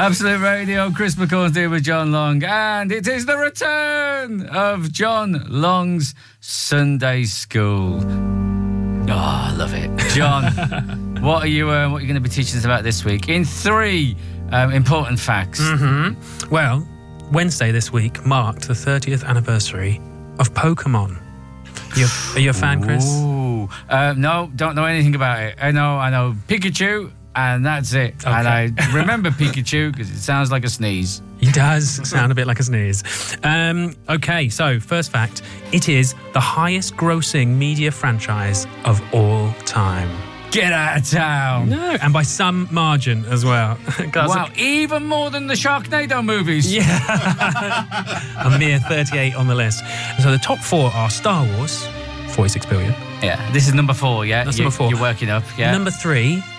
Absolute Radio, Chris McCall's here with John Long, and it is the return of John Long's Sunday School. Oh, I love it. John, what are you going to be teaching us about this week? In 3 important facts. Well, Wednesday this week marked the 30th anniversary of Pokemon. Are you a fan, Chris? Ooh. No, don't know anything about it. I know Pikachu, and that's it. Okay. And I remember Pikachu because it sounds like a sneeze. He does sound a bit like a sneeze. Okay, so first fact. It is the highest grossing media franchise of all time. Get out of town. No, and by some margin as well. Wow, even more than the Sharknado movies. Yeah. A mere 38 on the list. So the top 4 are Star Wars, 46 billion. Yeah, this is number 4, yeah? That's number 4. You're working up, yeah? Number 3